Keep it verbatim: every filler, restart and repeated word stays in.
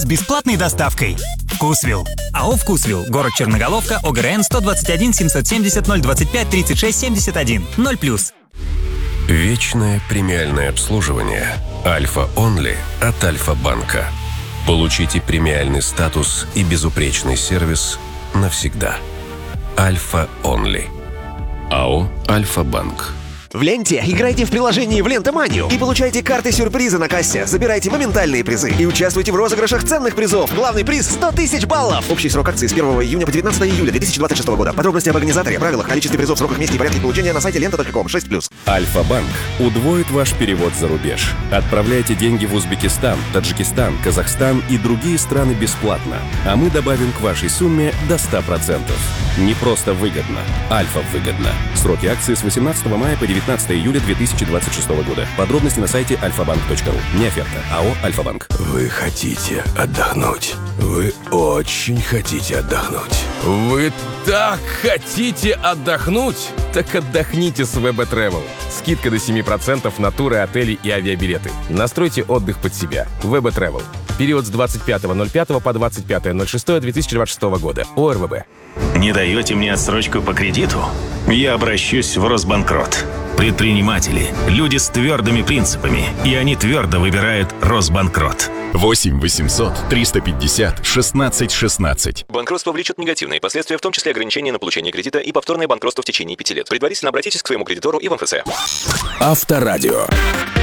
с бесплатной доставкой. Вкусвилл. АО «Вкусвилл». Город Черноголовка. ОГРН сто двадцать один семьсот семьдесят ноль двадцать пять тридцать шесть семьдесят один. ноль плюс. Вечное премиальное обслуживание. Альфа Онли от Альфа-банка. Получите премиальный статус и безупречный сервис навсегда. Альфа Онли. АО «Альфа-банк». В ленте играйте в приложении в Лентоманию и получайте карты-сюрпризы на кассе. Забирайте моментальные призы и участвуйте в розыгрышах ценных призов. Главный приз – сто тысяч баллов. Общий срок акции с первого июня по девятнадцатое июля две тысячи двадцать шестого года. Подробности об организаторе, правилах, количестве призов, сроках, месте и порядке получения на сайте лента точка ком. шесть плюс. Альфа-банк удвоит ваш перевод за рубеж. Отправляйте деньги в Узбекистан, Таджикистан, Казахстан и другие страны бесплатно. А мы добавим к вашей сумме до ста процентов. Не просто выгодно. Альфа выгодно. Сроки акции с восемнадцатого мая по девятнадцатое июля две тысячи двадцать шестого года. Подробности на сайте альфа банк точка ру. Не оферта. АО «Альфа-банк». Вы хотите отдохнуть? Вы очень хотите отдохнуть. Вы так хотите отдохнуть? Так отдохните с вэ бэ Travel. Скидка до семь процентов на туры, отели и авиабилеты. Настройте отдых под себя. вэ бэ Travel. Период с двадцать пятого ноль пятого по двадцать пятое ноль шестое две тысячи двадцать шестого года. о эр вэ бэ. Не даете мне отсрочку по кредиту? Я обращусь в Росбанкрот. Предприниматели – люди с твердыми принципами, и они твердо выбирают Росбанкрот. восемь восемьсот триста пятьдесят шестнадцать шестнадцать. Банкротство влечет негативные последствия, в том числе ограничения на получение кредита и повторное банкротство в течение пяти лет. Предварительно обратитесь к своему кредитору и в эм эф эс. Авторадио.